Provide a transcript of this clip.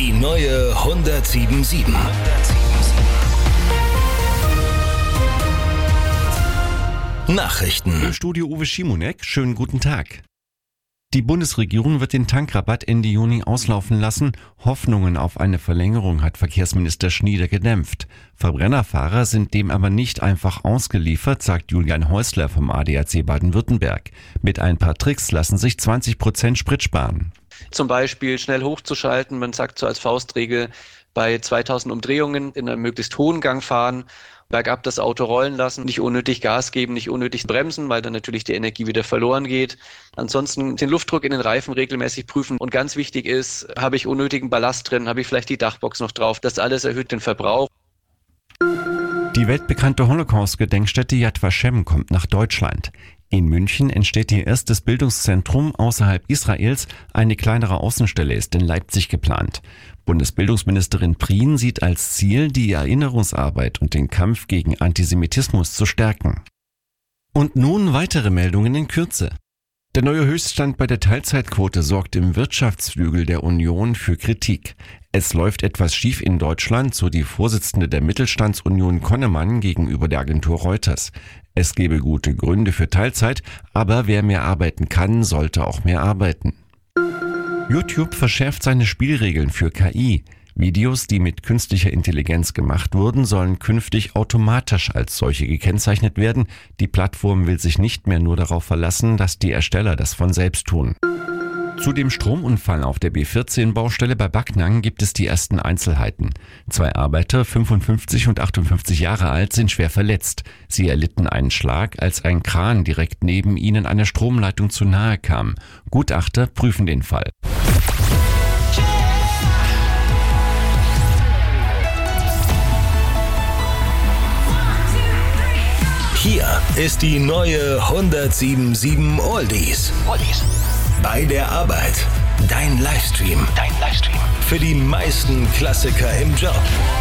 Die neue 107.7. Nachrichten. Im Studio Uwe Schimonek, schönen guten Tag. Die Bundesregierung wird den Tankrabatt Ende Juni auslaufen lassen. Hoffnungen auf eine Verlängerung hat Verkehrsminister Schnieder gedämpft. Verbrennerfahrer sind dem aber nicht einfach ausgeliefert, sagt Julian Häusler vom ADAC Baden-Württemberg. Mit ein paar Tricks lassen sich 20% Sprit sparen. Zum Beispiel schnell hochzuschalten, man sagt so als Faustregel, bei 2000 Umdrehungen in einem möglichst hohen Gang fahren, bergab das Auto rollen lassen, nicht unnötig Gas geben, nicht unnötig bremsen, weil dann natürlich die Energie wieder verloren geht. Ansonsten den Luftdruck in den Reifen regelmäßig prüfen. Und ganz wichtig ist, habe ich unnötigen Ballast drin, habe ich vielleicht die Dachbox noch drauf. Das alles erhöht den Verbrauch. Die weltbekannte Holocaust-Gedenkstätte Yad Vashem kommt nach Deutschland. In München entsteht ihr erstes Bildungszentrum außerhalb Israels. Eine kleinere Außenstelle ist in Leipzig geplant. Bundesbildungsministerin Prien sieht als Ziel, die Erinnerungsarbeit und den Kampf gegen Antisemitismus zu stärken. Und nun weitere Meldungen in Kürze. Der neue Höchststand bei der Teilzeitquote sorgt im Wirtschaftsflügel der Union für Kritik. Es läuft etwas schief in Deutschland, so die Vorsitzende der Mittelstandsunion Konnemann gegenüber der Agentur Reuters. Es gebe gute Gründe für Teilzeit, aber wer mehr arbeiten kann, sollte auch mehr arbeiten. YouTube verschärft seine Spielregeln für KI. Videos, die mit künstlicher Intelligenz gemacht wurden, sollen künftig automatisch als solche gekennzeichnet werden. Die Plattform will sich nicht mehr nur darauf verlassen, dass die Ersteller das von selbst tun. Zu dem Stromunfall auf der B14-Baustelle bei Backnang gibt es die ersten Einzelheiten. 2 Arbeiter, 55 und 58 Jahre alt, sind schwer verletzt. Sie erlitten einen Schlag, als ein Kran direkt neben ihnen einer Stromleitung zu nahe kam. Gutachter prüfen den Fall. Hier ist die neue 107.7 Oldies. Bei der Arbeit. Dein Livestream. Für die meisten Klassiker im Job.